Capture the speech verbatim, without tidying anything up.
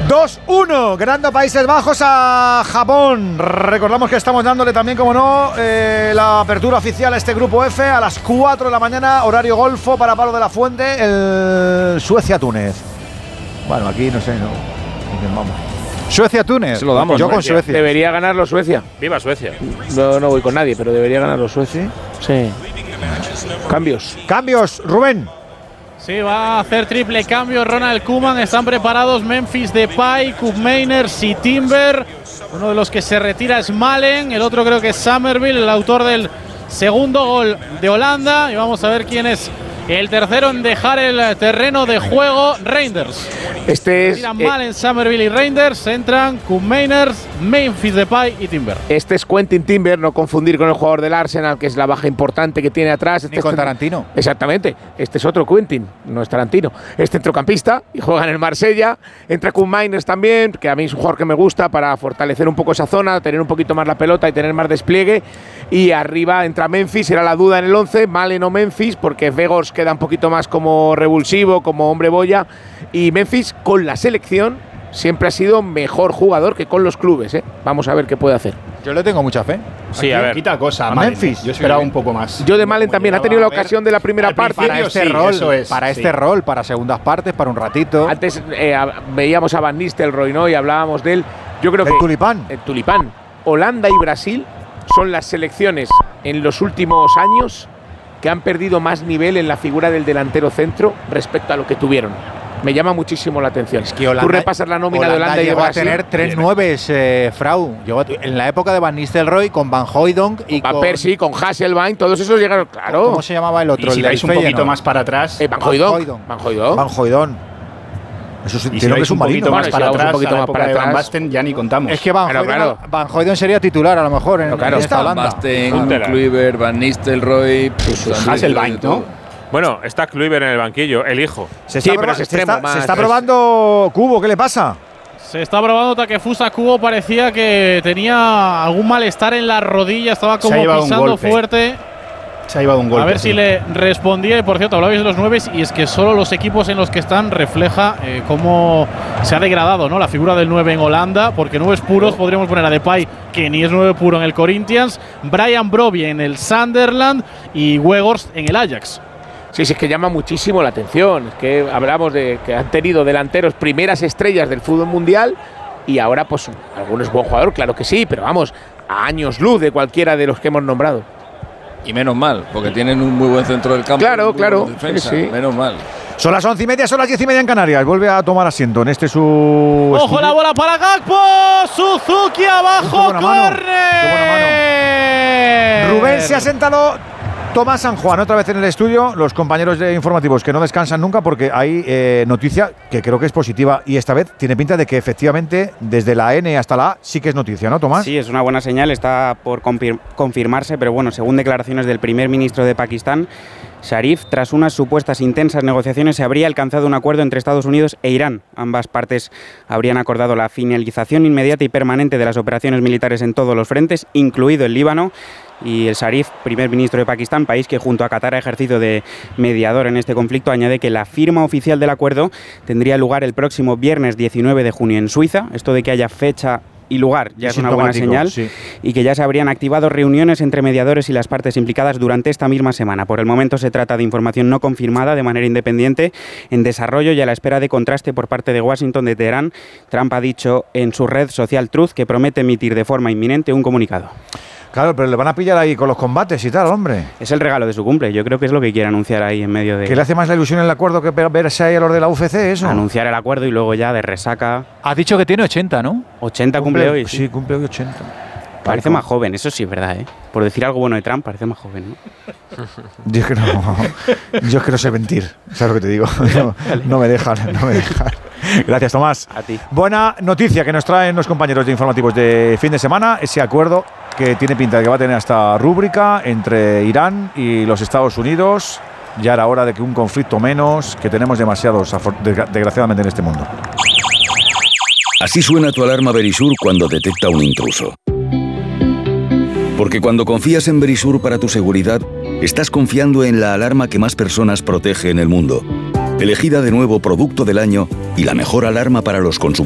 dos uno, ganando Países Bajos a Japón. Recordamos que estamos dándole también, como no, eh, la apertura oficial a este grupo F a las cuatro de la mañana, horario golfo para Palo de la Fuente, el Suecia-Túnez. Bueno, aquí no sé, no. Vamos. Suecia-Túnez. Se lo damos. Yo ¿no? con Suecia. Debería ganarlo Suecia. Viva Suecia. No, no voy con nadie, pero debería ganarlo Suecia. Sí. Cambios. Cambios, Rubén. Sí, va a hacer triple cambio Ronald Koeman. Están preparados Memphis Depay, Koopmeiners y Timber. Uno de los que se retira es Malen. El otro creo que es Summerville, el autor del segundo gol de Holanda. Y vamos a ver quién es el tercero en dejar el terreno de juego. Reinders. Este es. Tiran Malen, eh, Summerville y Reinders. Entran Koopmeiners, Memphis Depay y Timber. Este es Quentin Timber, no confundir con el jugador del Arsenal, que es la baja importante que tiene atrás. Este Ni con es Tarantino. Exactamente. Este es otro Quentin, no es Tarantino. Es centrocampista y juega en el Marsella. Entra Koopmeiners también, que a mí es un jugador que me gusta para fortalecer un poco esa zona, tener un poquito más la pelota y tener más despliegue. Y arriba entra Memphis, era la duda en el once, Malen o Memphis, porque Vegors queda un poquito más como revulsivo, como hombre boya. Y Memphis con la selección siempre ha sido mejor jugador que con los clubes, ¿eh? Vamos a ver qué puede hacer. Yo le tengo mucha fe. Sí, a ver. Quita cosa, A Malen. Memphis. Yo esperaba un poco más. Yo de Malen también, ha tenido la ocasión de la primera parte. Para este sí, rol, eso es, para sí. este rol, para segundas partes, para un ratito. Antes eh, a- veíamos a Van Nistelrooy, ¿no? Y hablábamos de él. Yo creo El que Tulipán. el Tulipán, Holanda y Brasil son las selecciones en los últimos años que han perdido más nivel en la figura del delantero centro respecto a lo que tuvieron. Me llama muchísimo la atención. Es que Holanda, Tú repasas la nómina de Holanda y de llegó a Brasil. tener tres nueves, eh, Frau. Llegó a- en la época de Van Nistelrooy con Van Hooijdonk y Van con… Persie, con Hasselbein, todos esos llegaron, claro. ¿Cómo se llamaba el otro? Y si el del vais un poquito Feyenoord. más para atrás, Eh, Van Van Hooijdonk. Hooijdonk. Van Hooijdonk. Van Hooijdonk. Eso sí, y si tiene que vais ser un un poquito marino. más Bueno, para si vamos atrás, un poquito a la más época para de Van atrás. Basten, ya ni contamos. Es que Van Claro, Hooijdonk, claro. Van Hooijdonk sería titular a lo mejor en, Claro, claro. en esta Holanda. Basten, Júntela. Kluivert, Van Nistelrooy, pues, Hasselbein, ¿no? Bueno, está Kluivert en el banquillo, el hijo. Se Sí, está, pero proba- es extremo se está, más, se está es- probando Cubo, ¿qué le pasa? Se está probando Takefusa Kubo. Parecía que tenía algún malestar en la rodilla. Estaba Se ha como llevado un pisando golpe. fuerte. Se ha llevado un golpe. A ver si sí. le respondía. Y por cierto, hablabais de los nueve, y es que solo los equipos en los que están refleja eh, cómo se ha degradado, ¿no? La figura del nueve en Holanda, porque nueves puros podríamos poner a Depay, que ni es nueve puro en el Corinthians, Brian Brobbey en el Sunderland y Weghorst en el Ajax. Sí, sí, es que llama muchísimo la atención. Es que hablamos de que han tenido delanteros primeras estrellas del fútbol mundial y ahora, pues, alguno es buen jugador, claro que sí, pero vamos, a años luz de cualquiera de los que hemos nombrado. Y menos mal, porque tienen un muy buen centro del campo. Claro, y muy claro, buena defensa, sí, sí. Menos mal. Son las once y media, son las diez y media en Canarias. Vuelve a tomar asiento en este su. ¡Ojo estudio. la bola para Gakpo! ¡Suzuki Qué abajo! buena mano, ¡Córner! qué buena Rubén se ha sentado. Tomás San Juan, otra vez en el estudio, los compañeros de informativos que no descansan nunca porque hay eh, noticia que creo que es positiva y esta vez tiene pinta de que efectivamente desde la N hasta la A sí que es noticia, ¿no, Tomás? Sí, es una buena señal, está por confir- confirmarse, pero bueno, según declaraciones del primer ministro de Pakistán, Sharif, tras unas supuestas intensas negociaciones se habría alcanzado un acuerdo entre Estados Unidos e Irán. Ambas partes habrían acordado la finalización inmediata y permanente de las operaciones militares en todos los frentes, incluido el Líbano. Y el Sharif, primer ministro de Pakistán, país que junto a Qatar ha ejercido de mediador en este conflicto, añade que la firma oficial del acuerdo tendría lugar el próximo viernes diecinueve de junio en Suiza. Esto de que haya fecha y lugar ya es una buena señal, sí. y que ya se habrían activado reuniones entre mediadores y las partes implicadas durante esta misma semana. Por el momento se trata de información no confirmada de manera independiente, en desarrollo y a la espera de contraste por parte de Washington. De Teherán, Trump ha dicho en su red social Truth que promete emitir de forma inminente un comunicado. Claro, pero le van a pillar ahí con los combates y tal, hombre. Es el regalo de su cumple, yo creo que es lo que quiere anunciar ahí en medio de... ¿Qué le hace más la ilusión el acuerdo que verse ahí a los de la U F C, eso? Anunciar el acuerdo y luego ya de resaca... Has dicho que tiene ochenta, ¿no? ochenta cumple hoy. Sí, cumple hoy ochenta. Parece más joven, eso sí es verdad, ¿eh? Por decir algo bueno de Trump, parece más joven, ¿no? Yo es que no, yo es que no sé mentir, ¿sabes lo que te digo? No, no me dejan, no me dejan. Gracias, Tomás. A ti. Buena noticia que nos traen los compañeros de informativos de fin de semana, ese acuerdo que tiene pinta de que va a tener hasta rúbrica entre Irán y los Estados Unidos. Ya era hora de que un conflicto menos, que tenemos demasiados, desgraciadamente, en este mundo. Así suena tu alarma Verisur cuando detecta un intruso. Porque cuando confías en Verisur para tu seguridad, estás confiando en la alarma que más personas protege en el mundo. Elegida de nuevo Producto del Año y la mejor alarma para los consumidores.